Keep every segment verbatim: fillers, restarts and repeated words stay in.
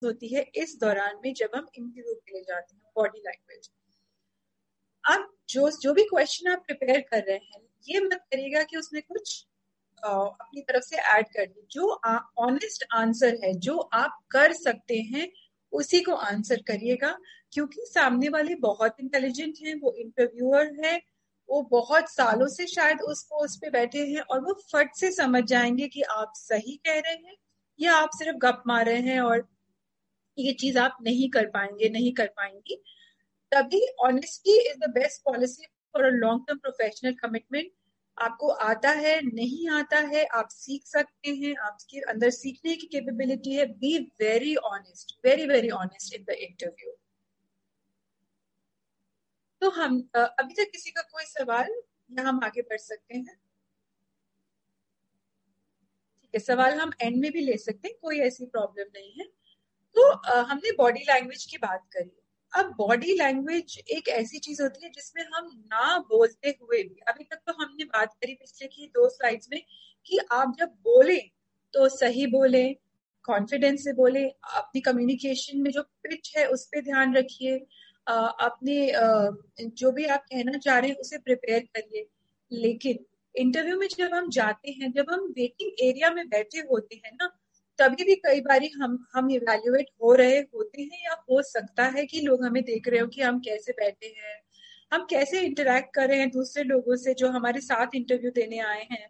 होती है इस दौरान में जब हम इंटरव्यू के लिए जाते हैं, बॉडी लैंग्वेज। आप जो जो भी क्वेश्चन आप प्रिपेयर कर रहे हैं, ये मत करिएगा कि उसमें कुछ आ, अपनी तरफ से ऐड कर दी। जो ऑनेस्ट आंसर है, जो आप कर सकते हैं, उसी को आंसर करिएगा, क्योंकि सामने वाले बहुत इंटेलिजेंट हैं, वो इंटरव्यूअर है, वो बहुत सालों से शायद उस पोस्ट पे बैठे हैं और वो फट से समझ जाएंगे कि आप सही कह रहे हैं या आप सिर्फ गप मार रहे हैं और ये चीज आप नहीं कर पाएंगे, नहीं कर पाएंगी। तभी honesty is the best policy for a long term professional commitment. आपको आता है, नहीं आता है, आप सीख सकते हैं, आपके अंदर सीखने की कैपेबिलिटी है। Be very honest, very very honest in the interview. तो हम अभी तक किसी का कोई सवाल, या हम आगे बढ़ सकते हैं? ठीक है, सवाल हम एंड में भी ले सकते हैं, कोई ऐसी प्रॉब्लम नहीं है। तो uh, हमने बॉडी लैंग्वेज की बात करी। अब बॉडी लैंग्वेज एक ऐसी चीज होती है जिसमें हम ना बोलते हुए भी, अभी तक तो हमने बात करी पिछले की दो स्लाइड्स में कि आप जब बोले तो सही बोले, कॉन्फिडेंस से बोले, अपनी कम्युनिकेशन में जो पिच है उस पर ध्यान रखिए, अपने जो भी आप कहना चाह रहे हैं उसे प्रिपेयर करिए। लेकिन इंटरव्यू में जब हम जाते हैं, जब हम वेटिंग एरिया में बैठे होते हैं ना, तभी भी कई बार हम हम इवेल्युएट हो रहे होते हैं, या हो सकता है कि लोग हमें देख रहे हो कि हम कैसे बैठे हैं, हम कैसे इंटरेक्ट कर रहे हैं दूसरे लोगों से जो हमारे साथ इंटरव्यू देने आए हैं।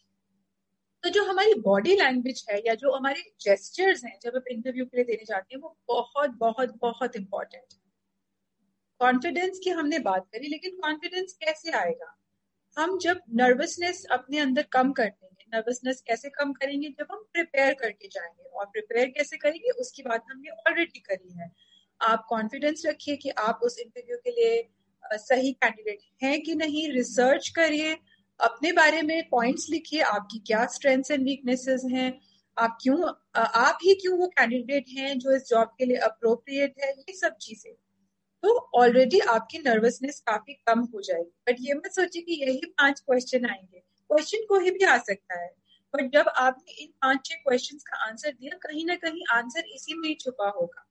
तो जो हमारी बॉडी लैंग्वेज है या जो हमारे जेस्चर्स हैं जब हम इंटरव्यू के लिए देने जाते हैं, वो बहुत बहुत बहुत इंपॉर्टेंट है। कॉन्फिडेंस की हमने बात करी, लेकिन कॉन्फिडेंस कैसे आएगा? हम जब नर्वसनेस अपने अंदर कम कर देंगे। नर्वसनेस कैसे कम करेंगे? जब हम प्रिपेयर करके जाएंगे। और प्रिपेयर कैसे करेंगे उसकी बात हमने ऑलरेडी करी है। आप कॉन्फिडेंस रखिए कि आप उस इंटरव्यू के लिए सही कैंडिडेट हैं कि नहीं। रिसर्च करिए, अपने बारे में पॉइंट्स लिखिए, आपकी क्या स्ट्रेंथ्स एंड वीकनेसेस हैं, आप क्यों आप ही क्यों वो कैंडिडेट हैं जो इस जॉब के लिए अप्रोप्रिएट है, ये सब चीजें। तो ऑलरेडी आपकी नर्वसनेस काफी कम हो जाएगी। बट ये मत सोचिए कि यही पांच क्वेश्चन आएंगे, क्वेश्चन कोई भी आ सकता है। बट जब आपने इन पांच छह क्वेश्चन का आंसर दिया, कहीं ना कहीं आंसर इसी में ही छुपा होगा।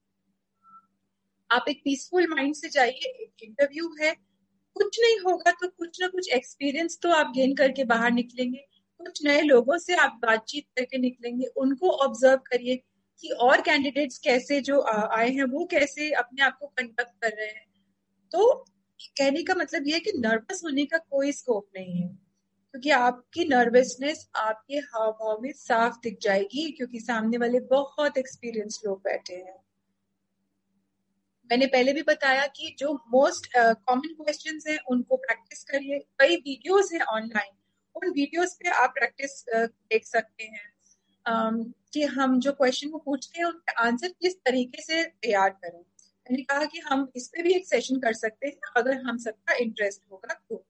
आप एक पीसफुल माइंड से जाइए, एक इंटरव्यू है, कुछ नहीं होगा तो कुछ ना कुछ एक्सपीरियंस तो आप गेन करके बाहर निकलेंगे, कुछ नए लोगों से आप बातचीत करके निकलेंगे, उनको ऑब्जर्व करिए कि और कैंडिडेट्स कैसे जो आए हैं वो कैसे अपने आप को कंडक्ट कर रहे हैं। तो कहने का मतलब ये है कि नर्वस होने का कोई स्कोप नहीं है, क्योंकि आपकी नर्वसनेस आपके हाव भाव में साफ दिख जाएगी, क्योंकि सामने वाले बहुत एक्सपीरियंस लोग बैठे हैं। मैंने पहले भी बताया कि जो मोस्ट कॉमन क्वेश्चंस हैं उनको प्रैक्टिस करिए। कई वीडियोस हैं ऑनलाइन, उन वीडियोस पे आप प्रैक्टिस uh, देख सकते हैं um, कि हम जो क्वेश्चन को पूछते हैं उनके आंसर किस तरीके से तैयार करें। मैंने कहा कि हम इस पे भी एक सेशन कर सकते हैं अगर हम सबका इंटरेस्ट होगा तो।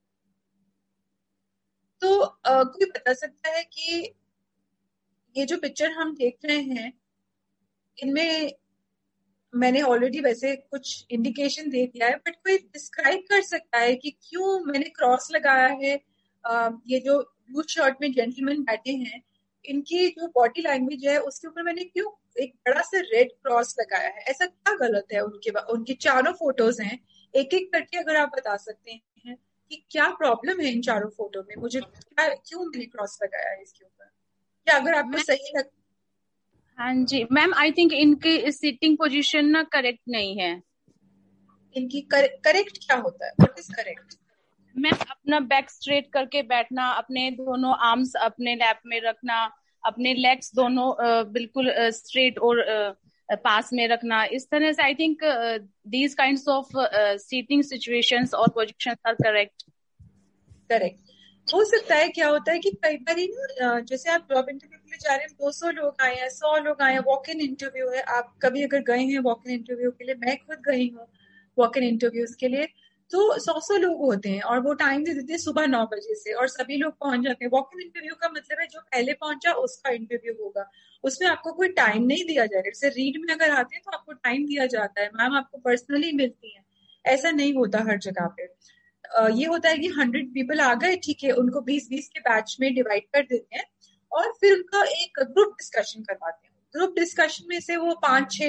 तो uh, कोई बता सकता है कि ये जो पिक्चर हम देख रहे हैं, इनमें मैंने ऑलरेडी वैसे कुछ इंडिकेशन दे दिया है, बट कोई डिस्क्राइब कर सकता है कि क्यों मैंने क्रॉस लगाया है? आ, ये जो ब्लू शर्ट में जेंटलमैन बैठे हैं, इनकी जो बॉडी लैंग्वेज है उसके ऊपर मैंने क्यों एक बड़ा सा रेड क्रॉस लगाया है? ऐसा क्या गलत है? उनके उनके चारों फोटोज हैं, एक एक करके अगर आप बता सकते हैं कि क्या प्रॉब्लम है इन चारों फोटो में, मुझे क्या क्यों मैंने क्रॉस लगाया है इसके ऊपर, या अगर आपको सही लग। हाँ जी मैम, आई थिंक इनकी सिटिंग पोजीशन ना करेक्ट नहीं है। इनकी करेक्ट क्या होता है? What is correct? मैम अपना बैक स्ट्रेट करके बैठना, अपने दोनों आर्म्स अपने लैप में रखना, अपने लेग्स दोनों बिल्कुल स्ट्रेट और पास में रखना, इस तरह से I think these kinds of seating situations और पोजीशंस आर करेक्ट। करेक्ट। हो सकता है क्या होता है कि कई बार ना, जैसे आप जॉब इंटरव्यू के लिए जा रहे हैं, दो सौ लोग आए हैं, सौ लोग आए हैं, वॉक इन इंटरव्यू है। आप कभी अगर गए हैं वॉक इन इंटरव्यू के लिए, मैं खुद गई हूँ वॉक इन इंटरव्यूज के लिए, तो सौ सौ लोग होते हैं और वो टाइम दे देते हैं सुबह नौ बजे से, और सभी लोग पहुंच जाते हैं। वॉक इन इंटरव्यू का मतलब है जो पहले पहुंचा उसका इंटरव्यू होगा, उसमें आपको कोई टाइम नहीं दिया जाएगा। जैसे रीड में अगर आते हैं तो आपको टाइम दिया जाता है, मैम आपको पर्सनली मिलती है, ऐसा नहीं होता हर जगह पे। ये होता है कि हंड्रेड पीपल आ गए, ठीक है, उनको बीस बीस के बैच में डिवाइड कर देते हैं और फिर उनका एक ग्रुप डिस्कशन करवाते हैं। ग्रुप डिस्कशन में से वो पांच छह